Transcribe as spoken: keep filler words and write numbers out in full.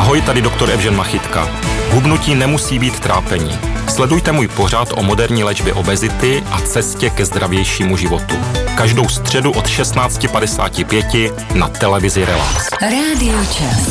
Ahoj, tady doktor Evžen Machytka. Hubnutí nemusí být trápení. Sledujte můj pořad o moderní léčbě obezity a cestě ke zdravějšímu životu. Každou středu od šestnáct padesát pět na televizi Relax. Rádio Čas.